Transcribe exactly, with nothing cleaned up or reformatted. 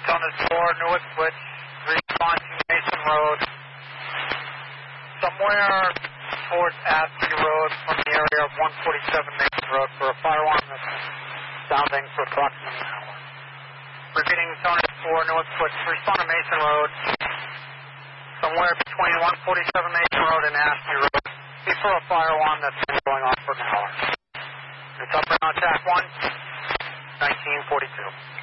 Tunnel four, Newark Switch, responding Mason Road. Somewhere towards Ashley Road from the area of one forty-seven Mason Road for a fire alarm that's sounding for approximately an hour. Repeating Tunnel four, Newark Switch, respond to Mason Road. Somewhere between one forty-seven Mason Road and Ashley Road. For a fire alarm that's been going on for an hour. It's up and on track one, nineteen forty-two.